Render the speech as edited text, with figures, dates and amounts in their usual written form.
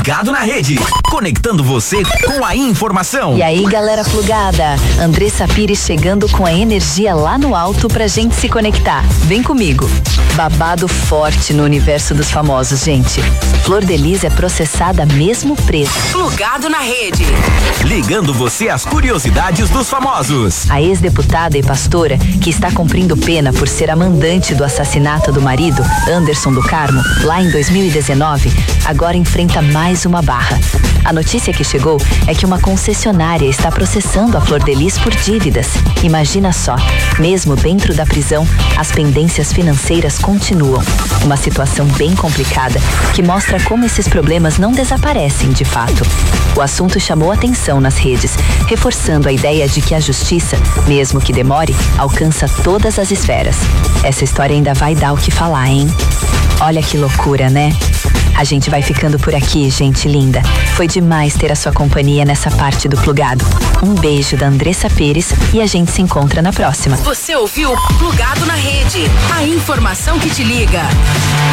Plugado na Rede, conectando você com a informação. E aí, galera plugada, Andressa Pires chegando com a energia lá no alto pra gente se conectar. Vem comigo. Babado forte no universo dos famosos, gente. Flor de Lis é processada mesmo presa. Plugado na Rede. Ligando você às curiosidades dos famosos. A ex-deputada e pastora, que está cumprindo pena por ser a mandante do assassinato do marido, Anderson do Carmo, lá em 2019, agora enfrenta mais uma barra. A notícia que chegou é que uma concessionária está processando a Flor de Lis por dívidas. Imagina só, mesmo dentro da prisão, as pendências financeiras continuam. Uma situação bem complicada que mostra como esses problemas não desaparecem de fato. O assunto chamou atenção nas redes, reforçando a ideia de que a justiça, mesmo que demore, alcança todas as esferas. Essa história ainda vai dar o que falar, hein? Olha que loucura, né? A gente vai ficando por aqui, gente linda. Foi demais ter a sua companhia nessa parte do Plugado. Um beijo da Andressa Pires e a gente se encontra na próxima. Você ouviu Plugado na Rede, a informação que te liga.